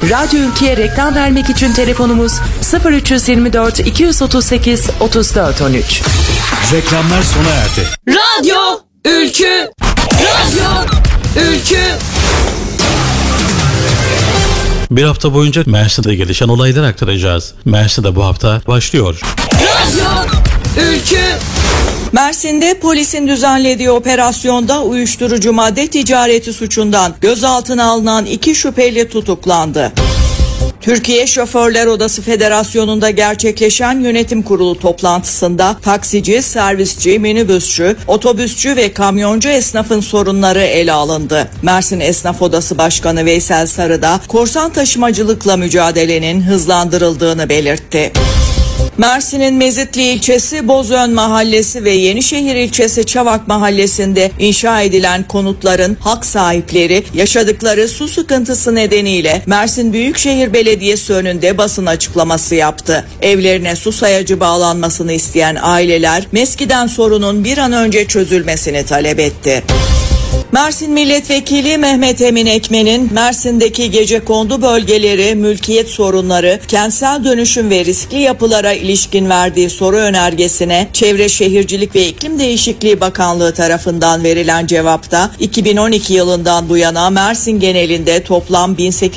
Radyo Ülke'ye reklam vermek için telefonumuz 0324 238 3413. Reklamlar sona erdi. Radyo Ülkü. Radyo Ülkü. Bir hafta boyunca Mersin'de gelişen olayları aktaracağız. Mersin'de bu hafta başlıyor. Radyo Ülkü. Mersin'de polisin düzenlediği operasyonda uyuşturucu madde ticareti suçundan gözaltına alınan 2 şüpheli tutuklandı. Türkiye Şoförler Odası Federasyonu'nda gerçekleşen yönetim kurulu toplantısında taksici, servisçi, minibüsçü, otobüsçü ve kamyoncu esnafın sorunları ele alındı. Mersin Esnaf Odası Başkanı Veysel Sarı da korsan taşımacılıkla mücadelenin hızlandırıldığını belirtti. Mersin'in Mezitli ilçesi Bozön Mahallesi ve Yenişehir ilçesi Çavak Mahallesi'nde inşa edilen konutların hak sahipleri yaşadıkları su sıkıntısı nedeniyle Mersin Büyükşehir Belediyesi önünde basın açıklaması yaptı. Evlerine su sayacı bağlanmasını isteyen aileler MESKİ'den sorunun bir an önce çözülmesini talep etti. Mersin Milletvekili Mehmet Emin Ekmen'in Mersin'deki gecekondu bölgeleri, mülkiyet sorunları, kentsel dönüşüm ve riskli yapılara ilişkin verdiği soru önergesine Çevre Şehircilik ve İklim Değişikliği Bakanlığı tarafından verilen cevapta 2012 yılından bu yana Mersin genelinde toplam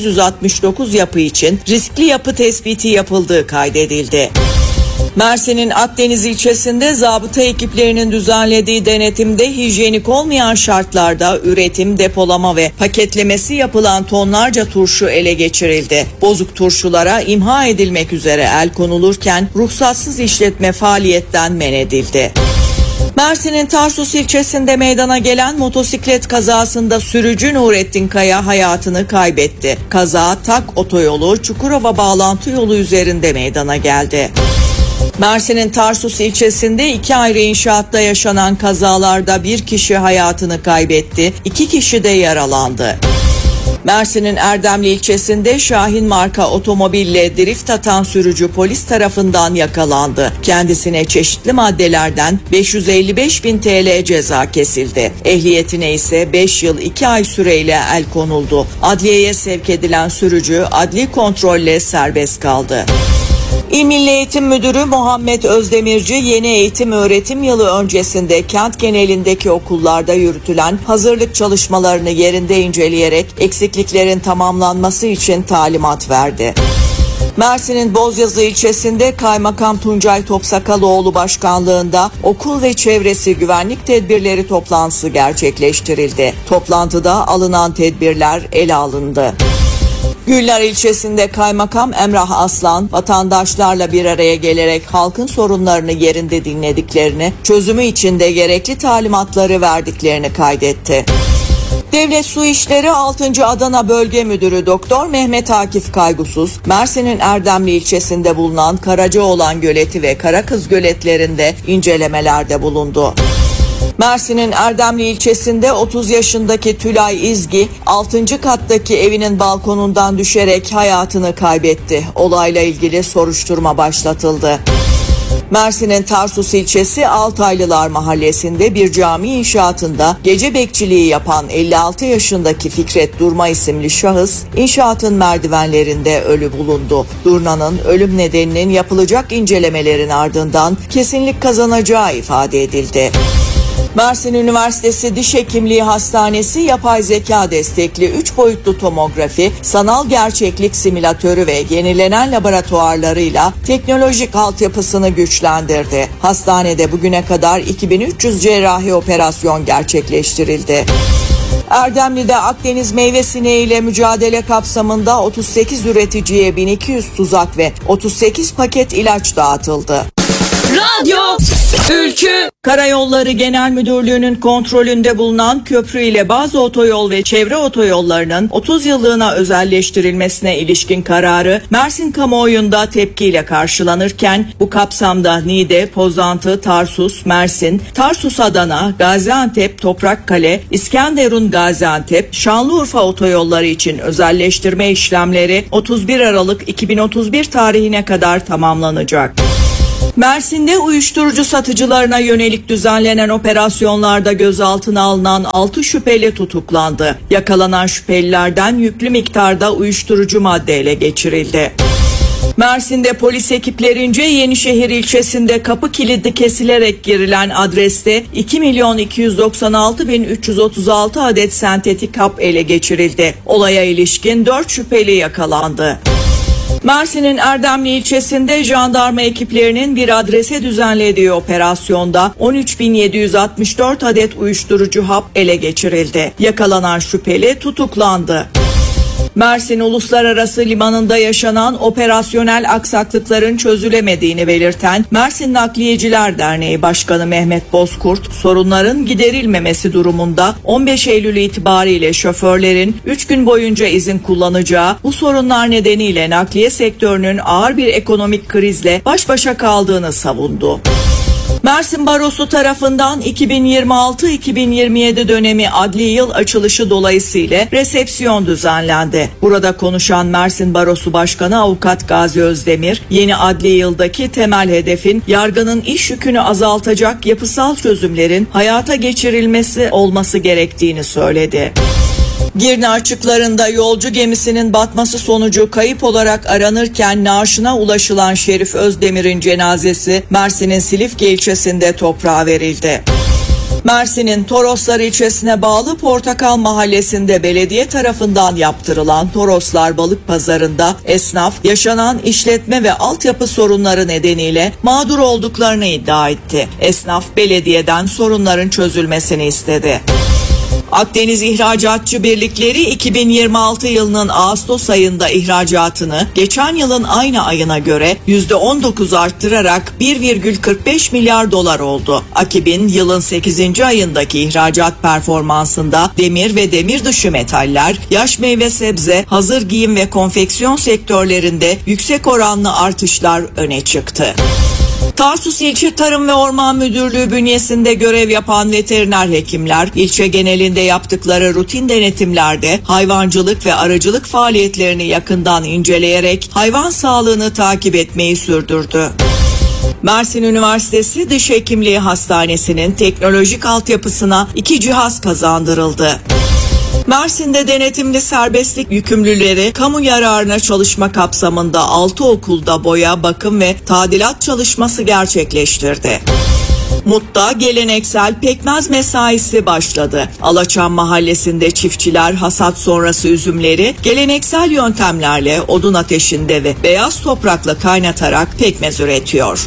1869 yapı için riskli yapı tespiti yapıldığı kaydedildi. Mersin'in Akdeniz ilçesinde zabıta ekiplerinin düzenlediği denetimde hijyenik olmayan şartlarda üretim, depolama ve paketlemesi yapılan tonlarca turşu ele geçirildi. Bozuk turşulara imha edilmek üzere el konulurken ruhsatsız işletme faaliyetten men edildi. Mersin'in Tarsus ilçesinde meydana gelen motosiklet kazasında sürücü Nurettin Kaya hayatını kaybetti. Kaza Tak otoyolu Çukurova bağlantı yolu üzerinde meydana geldi. Mersin'in Tarsus ilçesinde 2 ayrı inşaatta yaşanan kazalarda 1 kişi hayatını kaybetti, 2 kişi de yaralandı. Mersin'in Erdemli ilçesinde Şahin marka otomobille drift atan sürücü polis tarafından yakalandı. Kendisine çeşitli maddelerden 555.000 TL ceza kesildi. Ehliyetine ise 5 yıl 2 ay süreyle el konuldu. Adliyeye sevk edilen sürücü adli kontrolle serbest kaldı. İl Milli Eğitim Müdürü Muhammed Özdemirci yeni eğitim öğretim yılı öncesinde kent genelindeki okullarda yürütülen hazırlık çalışmalarını yerinde inceleyerek eksikliklerin tamamlanması için talimat verdi. Mersin'in Bozyazı ilçesinde Kaymakam Tuncay Topsakaloğlu başkanlığında okul ve çevresi güvenlik tedbirleri toplantısı gerçekleştirildi. Toplantıda alınan tedbirler ele alındı. Gülnar ilçesinde Kaymakam Emrah Aslan vatandaşlarla bir araya gelerek halkın sorunlarını yerinde dinlediklerini, çözümü için de gerekli talimatları verdiklerini kaydetti. Devlet Su İşleri 6. Adana Bölge Müdürü Doktor Mehmet Akif Kaygusuz, Mersin'in Erdemli ilçesinde bulunan Karacaoğlan Göleti ve Karakız göletlerinde incelemelerde bulundu. Mersin'in Erdemli ilçesinde 30 yaşındaki Tülay İzgi 6. kattaki evinin balkonundan düşerek hayatını kaybetti. Olayla ilgili soruşturma başlatıldı. Mersin'in Tarsus ilçesi Altaylılar Mahallesi'nde bir cami inşaatında gece bekçiliği yapan 56 yaşındaki Fikret Durma isimli şahıs inşaatın merdivenlerinde ölü bulundu. Durna'nın ölüm nedeninin yapılacak incelemelerin ardından kesinlik kazanacağı ifade edildi. Mersin Üniversitesi Diş Hekimliği Hastanesi yapay zeka destekli 3 boyutlu tomografi, sanal gerçeklik simülatörü ve yenilenen laboratuvarlarıyla teknolojik altyapısını güçlendirdi. Hastanede bugüne kadar 2300 cerrahi operasyon gerçekleştirildi. Erdemli'de Akdeniz meyve sineği ile mücadele kapsamında 38 üreticiye 1200 tuzak ve 38 paket ilaç dağıtıldı. Radyo Ülkü. Karayolları Genel Müdürlüğü'nün kontrolünde bulunan köprü ile bazı otoyol ve çevre otoyollarının 30 yıllığına özelleştirilmesine ilişkin kararı Mersin kamuoyunda tepkiyle karşılanırken bu kapsamda Niğde, Pozantı, Tarsus, Mersin, Tarsus Adana, Gaziantep, Toprakkale, İskenderun Gaziantep, Şanlıurfa otoyolları için özelleştirme işlemleri 31 Aralık 2031 tarihine kadar tamamlanacak. Mersin'de uyuşturucu satıcılarına yönelik düzenlenen operasyonlarda gözaltına alınan 6 şüpheli tutuklandı. Yakalanan şüphelilerden yüklü miktarda uyuşturucu madde ele geçirildi. Mersin'de polis ekiplerince Yenişehir ilçesinde kapı kilidi kesilerek girilen adreste 2.296.336 adet sentetik hap ele geçirildi. Olaya ilişkin 4 şüpheli yakalandı. Mersin'in Erdemli ilçesinde jandarma ekiplerinin bir adrese düzenlediği operasyonda 13.764 adet uyuşturucu hap ele geçirildi. Yakalanan şüpheli tutuklandı. Mersin Uluslararası Limanı'nda yaşanan operasyonel aksaklıkların çözülemediğini belirten Mersin Nakliyeciler Derneği Başkanı Mehmet Bozkurt, sorunların giderilmemesi durumunda 15 Eylül itibariyle şoförlerin 3 gün boyunca izin kullanacağı, bu sorunlar nedeniyle nakliye sektörünün ağır bir ekonomik krizle baş başa kaldığını savundu. Mersin Barosu tarafından 2026-2027 dönemi adli yıl açılışı dolayısıyla resepsiyon düzenlendi. Burada konuşan Mersin Barosu Başkanı Avukat Gazi Özdemir, yeni adli yıldaki temel hedefin yargının iş yükünü azaltacak yapısal çözümlerin hayata geçirilmesi olması gerektiğini söyledi. Girne açıklarında yolcu gemisinin batması sonucu kayıp olarak aranırken naaşına ulaşılan Şerif Özdemir'in cenazesi Mersin'in Silifke ilçesinde toprağa verildi. Mersin'in Toroslar ilçesine bağlı Portakal Mahallesi'nde belediye tarafından yaptırılan Toroslar Balık Pazarı'nda esnaf yaşanan işletme ve altyapı sorunları nedeniyle mağdur olduklarını iddia etti. Esnaf belediyeden sorunların çözülmesini istedi. Akdeniz İhracatçı Birlikleri 2026 yılının Ağustos ayında ihracatını geçen yılın aynı ayına göre %19 arttırarak 1,45 milyar dolar oldu. AKİB'in yılın 8. ayındaki ihracat performansında demir ve demir dışı metaller, yaş meyve sebze, hazır giyim ve konfeksiyon sektörlerinde yüksek oranlı artışlar öne çıktı. Tarsus İlçe Tarım ve Orman Müdürlüğü bünyesinde görev yapan veteriner hekimler ilçe genelinde yaptıkları rutin denetimlerde hayvancılık ve arıcılık faaliyetlerini yakından inceleyerek hayvan sağlığını takip etmeyi sürdürdü. Mersin Üniversitesi Diş Hekimliği Hastanesi'nin teknolojik altyapısına 2 cihaz kazandırıldı. Mersin'de denetimli serbestlik yükümlüleri kamu yararına çalışma kapsamında 6 okulda boya, bakım ve tadilat çalışması gerçekleştirdi. Mut'ta geleneksel pekmez mesaisi başladı. Alaçam Mahallesi'nde çiftçiler hasat sonrası üzümleri geleneksel yöntemlerle odun ateşinde ve beyaz toprakla kaynatarak pekmez üretiyor.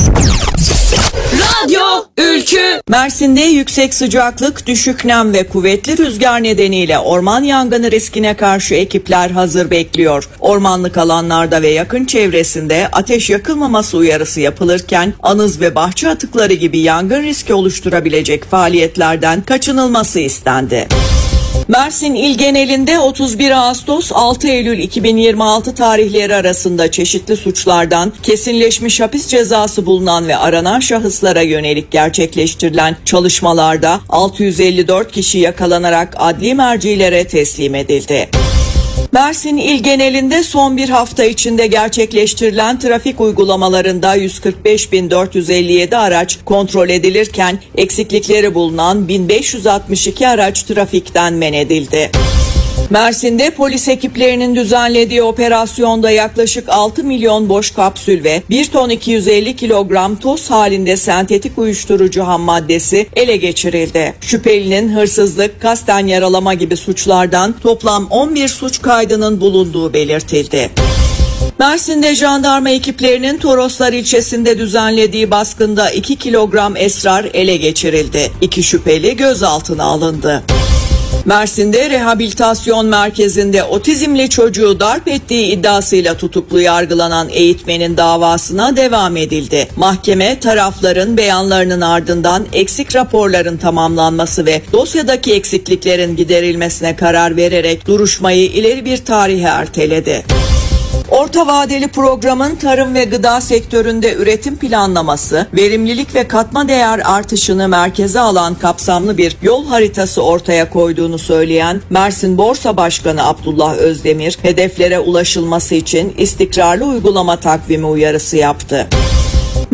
Radyo Ülkü. Mersin'de yüksek sıcaklık, düşük nem ve kuvvetli rüzgar nedeniyle orman yangını riskine karşı ekipler hazır bekliyor. Ormanlık alanlarda ve yakın çevresinde ateş yakılmaması uyarısı yapılırken anız ve bahçe atıkları gibi yangın riski oluşturabilecek faaliyetlerden kaçınılması istendi. Mersin il genelinde 31 Ağustos 6 Eylül 2026 tarihleri arasında çeşitli suçlardan kesinleşmiş hapis cezası bulunan ve aranan şahıslara yönelik gerçekleştirilen çalışmalarda 654 kişi yakalanarak adli mercilere teslim edildi. Mersin il genelinde son bir hafta içinde gerçekleştirilen trafik uygulamalarında 145.457 araç kontrol edilirken eksiklikleri bulunan 1562 araç trafikten men edildi. Mersin'de polis ekiplerinin düzenlediği operasyonda yaklaşık 6 milyon boş kapsül ve 1 ton 250 kilogram toz halinde sentetik uyuşturucu ham maddesi ele geçirildi. Şüphelinin hırsızlık, kasten yaralama gibi suçlardan toplam 11 suç kaydının bulunduğu belirtildi. Mersin'de jandarma ekiplerinin Toroslar ilçesinde düzenlediği baskında 2 kilogram esrar ele geçirildi. 2 şüpheli gözaltına alındı. Mersin'de rehabilitasyon merkezinde otizmli çocuğu darp ettiği iddiasıyla tutuklu yargılanan eğitmenin davasına devam edildi. Mahkeme tarafların beyanlarının ardından eksik raporların tamamlanması ve dosyadaki eksikliklerin giderilmesine karar vererek duruşmayı ileri bir tarihe erteledi. Orta vadeli programın tarım ve gıda sektöründe üretim planlaması, verimlilik ve katma değer artışını merkeze alan kapsamlı bir yol haritası ortaya koyduğunu söyleyen Mersin Borsa Başkanı Abdullah Özdemir, hedeflere ulaşılması için istikrarlı uygulama takvimi uyarısı yaptı.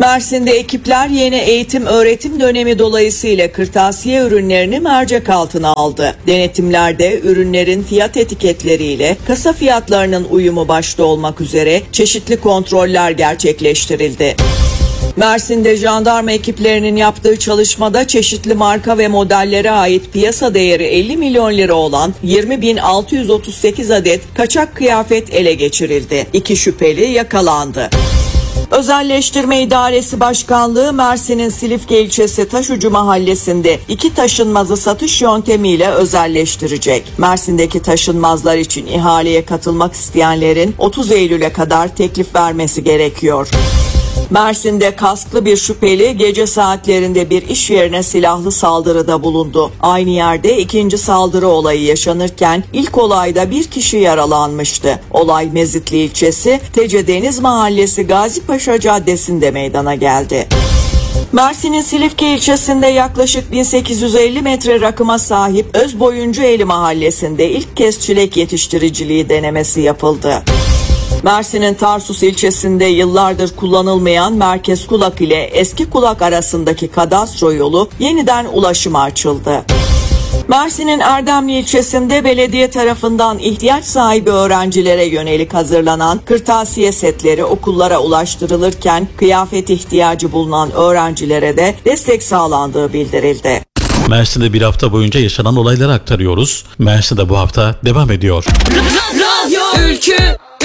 Mersin'de ekipler yeni eğitim öğretim dönemi dolayısıyla kırtasiye ürünlerini mercek altına aldı. Denetimlerde ürünlerin fiyat etiketleriyle kasa fiyatlarının uyumu başta olmak üzere çeşitli kontroller gerçekleştirildi. Mersin'de jandarma ekiplerinin yaptığı çalışmada çeşitli marka ve modellere ait piyasa değeri 50 milyon lira olan 20.638 adet kaçak kıyafet ele geçirildi. 2 şüpheli yakalandı. Özelleştirme İdaresi Başkanlığı Mersin'in Silifke ilçesi Taşucu mahallesinde 2 taşınmazı satış yöntemiyle özelleştirecek. Mersin'deki taşınmazlar için ihaleye katılmak isteyenlerin 30 Eylül'e kadar teklif vermesi gerekiyor. Mersin'de kasklı bir şüpheli gece saatlerinde bir iş yerine silahlı saldırıda bulundu. Aynı yerde ikinci saldırı olayı yaşanırken ilk olayda bir kişi yaralanmıştı. Olay Mezitli ilçesi Tece Deniz Mahallesi Gazipaşa Caddesi'nde meydana geldi. Mersin'in Silifke ilçesinde yaklaşık 1850 metre rakıma sahip Özboyuncueli mahallesinde ilk kez çilek yetiştiriciliği denemesi yapıldı. Mersin'in Tarsus ilçesinde yıllardır kullanılmayan Merkez Kulak ile Eski Kulak arasındaki kadastro yolu yeniden ulaşıma açıldı. Mersin'in Erdemli ilçesinde belediye tarafından ihtiyaç sahibi öğrencilere yönelik hazırlanan kırtasiye setleri okullara ulaştırılırken kıyafet ihtiyacı bulunan öğrencilere de destek sağlandığı bildirildi. Mersin'de bir hafta boyunca yaşanan olayları aktarıyoruz. Mersin'de bu hafta devam ediyor. Radyo Ülkü.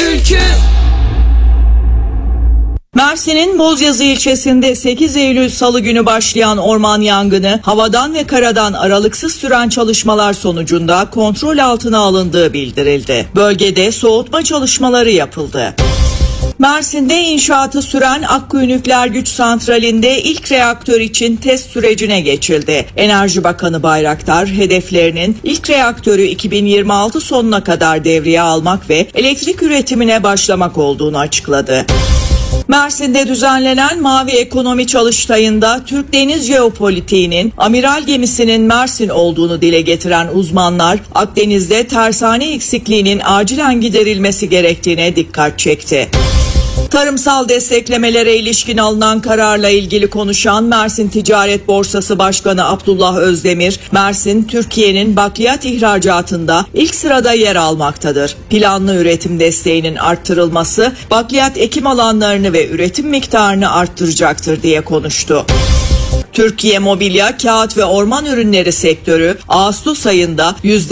Mersin'in Bozyazı ilçesinde 8 Eylül Salı günü başlayan orman yangını havadan ve karadan aralıksız süren çalışmalar sonucunda kontrol altına alındığı bildirildi. Bölgede soğutma çalışmaları yapıldı. Mersin'de inşaatı süren Akkuyu Nükleer Güç Santrali'nde ilk reaktör için test sürecine geçildi. Enerji Bakanı Bayraktar hedeflerinin ilk reaktörü 2026 sonuna kadar devreye almak ve elektrik üretimine başlamak olduğunu açıkladı. Mersin'de düzenlenen Mavi Ekonomi Çalıştayı'nda Türk Deniz Jeopolitiği'nin amiral gemisinin Mersin olduğunu dile getiren uzmanlar Akdeniz'de tersane eksikliğinin acilen giderilmesi gerektiğine dikkat çekti. Tarımsal desteklemelere ilişkin alınan kararla ilgili konuşan Mersin Ticaret Borsası Başkanı Abdullah Özdemir, Mersin Türkiye'nin bakliyat ihracatında ilk sırada yer almaktadır. Planlı üretim desteğinin arttırılması bakliyat ekim alanlarını ve üretim miktarını arttıracaktır diye konuştu. Türkiye mobilya, kağıt ve orman ürünleri sektörü Ağustos ayında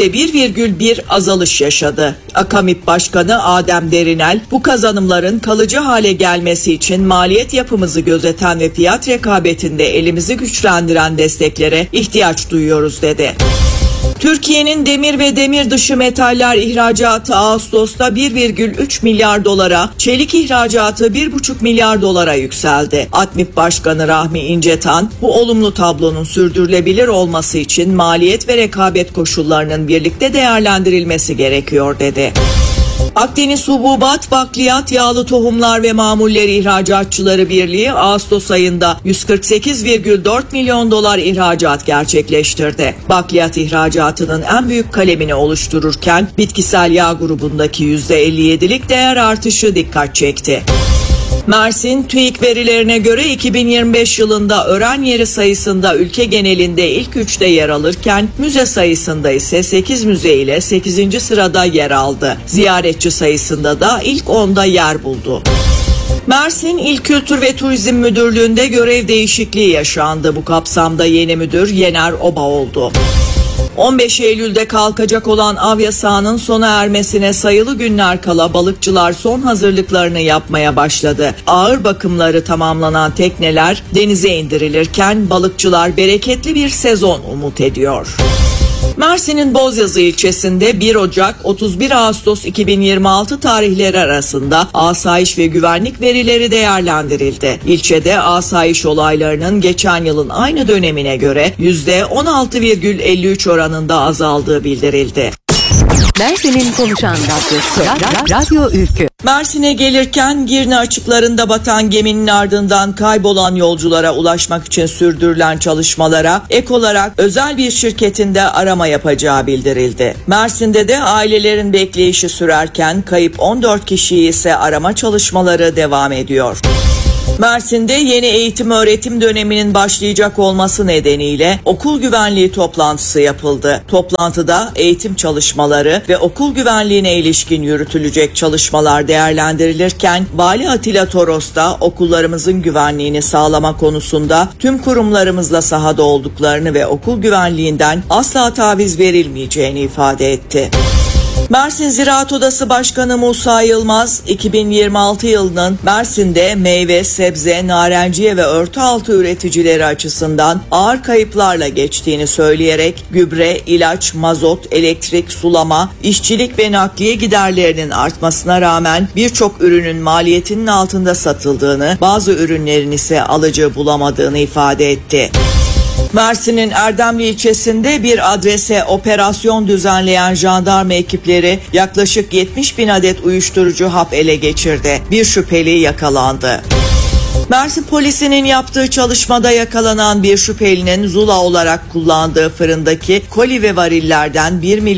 %1,1 azalış yaşadı. Akamip Başkanı Adem Derinel, bu kazanımların kalıcı hale gelmesi için maliyet yapımızı gözeten ve fiyat rekabetinde elimizi güçlendiren desteklere ihtiyaç duyuyoruz dedi. Türkiye'nin demir ve demir dışı metaller ihracatı Ağustos'ta 1,3 milyar dolara, çelik ihracatı 1,5 milyar dolara yükseldi. ATMİP Başkanı Rahmi İncetan, bu olumlu tablonun sürdürülebilir olması için maliyet ve rekabet koşullarının birlikte değerlendirilmesi gerekiyor dedi. Akdeniz Hububat, Bakliyat, Yağlı Tohumlar ve Mamulleri İhracatçıları Birliği Ağustos ayında 148,4 milyon dolar ihracat gerçekleştirdi. Bakliyat ihracatının en büyük kalemini oluştururken bitkisel yağ grubundaki %57'lik değer artışı dikkat çekti. Mersin, TÜİK verilerine göre 2025 yılında öğren yeri sayısında ülke genelinde ilk 3'te yer alırken müze sayısında ise 8 müze ile 8. sırada yer aldı. Ziyaretçi sayısında da ilk 10'da yer buldu. Mersin İl Kültür ve Turizm Müdürlüğü'nde görev değişikliği yaşandı. Bu kapsamda yeni müdür Yener Oba oldu. 15 Eylül'de kalkacak olan av yasağının sona ermesine sayılı günler kala balıkçılar son hazırlıklarını yapmaya başladı. Ağır bakımları tamamlanan tekneler denize indirilirken balıkçılar bereketli bir sezon umut ediyor. Mersin'in Bozyazı ilçesinde 1 Ocak 31 Ağustos 2026 tarihleri arasında asayiş ve güvenlik verileri değerlendirildi. İlçede asayiş olaylarının geçen yılın aynı dönemine göre %16,53 oranında azaldığı bildirildi. Mersin'in konuşan radyosu. Radyo Ülkü. Mersin'e gelirken Girne açıklarında batan geminin ardından kaybolan yolculara ulaşmak için sürdürülen çalışmalara ek olarak özel bir şirketinde arama yapacağı bildirildi. Mersin'de de ailelerin bekleyişi sürerken kayıp 14 kişiyi ise arama çalışmaları devam ediyor. Mersin'de yeni eğitim öğretim döneminin başlayacak olması nedeniyle okul güvenliği toplantısı yapıldı. Toplantıda eğitim çalışmaları ve okul güvenliğine ilişkin yürütülecek çalışmalar değerlendirilirken Vali Atilla Toros da okullarımızın güvenliğini sağlama konusunda tüm kurumlarımızla sahada olduklarını ve okul güvenliğinden asla taviz verilmeyeceğini ifade etti. Mersin Ziraat Odası Başkanı Musa Yılmaz, 2026 yılının Mersin'de meyve, sebze, narenciye ve örtü altı üreticileri açısından ağır kayıplarla geçtiğini söyleyerek gübre, ilaç, mazot, elektrik, sulama, işçilik ve nakliye giderlerinin artmasına rağmen birçok ürünün maliyetinin altında satıldığını, bazı ürünlerin ise alıcı bulamadığını ifade etti. Mersin'in Erdemli ilçesinde bir adrese operasyon düzenleyen jandarma ekipleri yaklaşık 70 bin adet uyuşturucu hap ele geçirdi. Bir şüpheli yakalandı. Mersin polisinin yaptığı çalışmada yakalanan bir şüphelinin zula olarak kullandığı fırındaki koli ve varillerden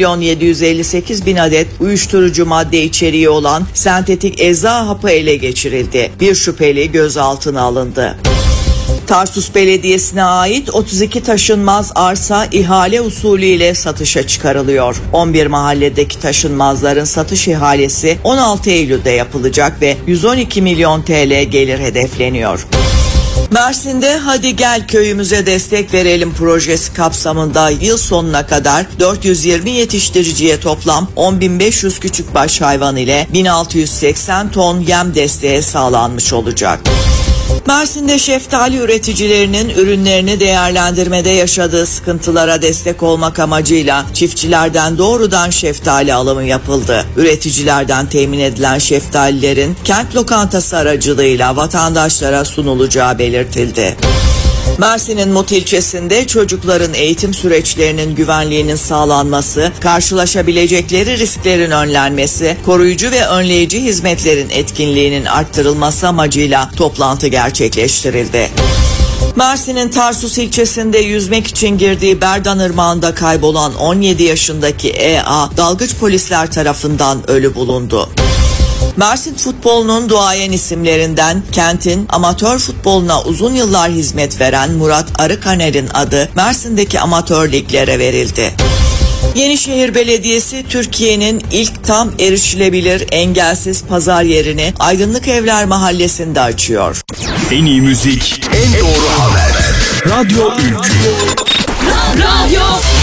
1.758.000 adet uyuşturucu madde içeriği olan sentetik ecza hapı ele geçirildi. Bir şüpheli gözaltına alındı. Tarsus Belediyesi'ne ait 32 taşınmaz arsa ihale usulüyle satışa çıkarılıyor. 11 mahalledeki taşınmazların satış ihalesi 16 Eylül'de yapılacak ve 112 milyon TL gelir hedefleniyor. Mersin'de Hadi Gel Köyümüze Destek Verelim projesi kapsamında yıl sonuna kadar 420 yetiştiriciye toplam 10.500 küçükbaş hayvan ile 1680 ton yem desteği sağlanmış olacak. Mersin'de şeftali üreticilerinin ürünlerini değerlendirmede yaşadığı sıkıntılara destek olmak amacıyla çiftçilerden doğrudan şeftali alımı yapıldı. Üreticilerden temin edilen şeftalilerin kent lokantası aracılığıyla vatandaşlara sunulacağı belirtildi. Mersin'in Mut ilçesinde çocukların eğitim süreçlerinin güvenliğinin sağlanması, karşılaşabilecekleri risklerin önlenmesi, koruyucu ve önleyici hizmetlerin etkinliğinin arttırılması amacıyla toplantı gerçekleştirildi. Mersin'in Tarsus ilçesinde yüzmek için girdiği Berdan Irmağı'nda kaybolan 17 yaşındaki E.A. dalgıç polisler tarafından ölü bulundu. Mersin futbolunun duayen isimlerinden kentin amatör futboluna uzun yıllar hizmet veren Murat Arıkaner'in adı Mersin'deki amatör liglere verildi. Yenişehir Belediyesi Türkiye'nin ilk tam erişilebilir engelsiz pazar yerini Aydınlık Evler Mahallesi'nde açıyor. En iyi müzik, en doğru haber. Radyo Ülkü. Radyo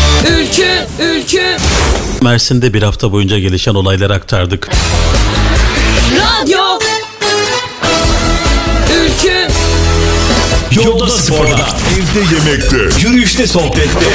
Ülkü. Mersin'de bir hafta boyunca gelişen olayları aktardık. Radyo Ülkü. Yolda sporda, evde yemekte, yürüyüşte sohbette.